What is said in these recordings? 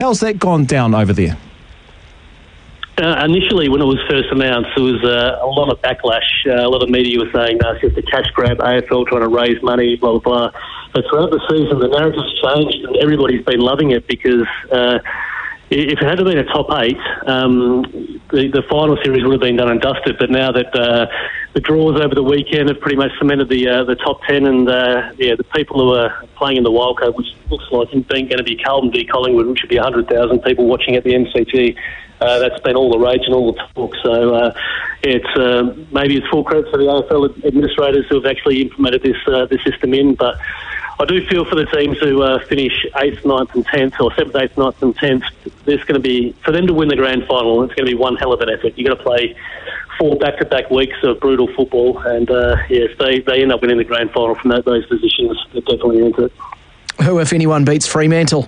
How's that gone down over there? Initially, when it was first announced, there was a lot of backlash. A lot of media was saying it's just a cash grab, AFL trying to raise money, blah, blah, blah. But throughout the season, the narrative's changed and everybody's been loving it because if it had been a top 8, the final series would have been done and dusted. But now that the draws over the weekend have pretty much cemented the top 10 and, the people who are playing in the wildcard, which looks like it's going to be Carlton v Collingwood, which should be 100,000 people watching at the MCG. That's been all the rage and all the talk. So maybe it's full credit for the AFL administrators who have actually implemented this system in. But I do feel for the teams who finish 8th, 9th and 10th, or 7th, 8th, 9th and 10th, there's going to be, for them to win the grand final, it's going to be one hell of an effort. You've got to play 4 back-to-back weeks of brutal football. And, if they end up winning the grand final from those positions, they're definitely into it. Who, if anyone, beats Fremantle?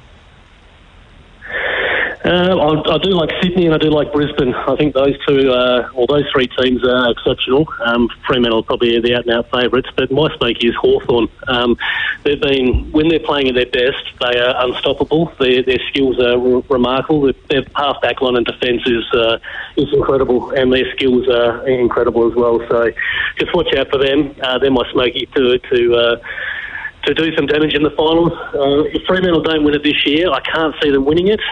I do like Sydney and I do like Brisbane. I think those two, those 3 teams are exceptional. Fremantle are probably the out-and-out favourites, but my smoky is Hawthorn. When they're playing at their best, they are unstoppable. Their skills are remarkable. Their half-back line and defence is incredible, and their skills are incredible as well. So just watch out for them. They're my smoky to do some damage in the finals. If Fremantle don't win it this year, I can't see them winning it.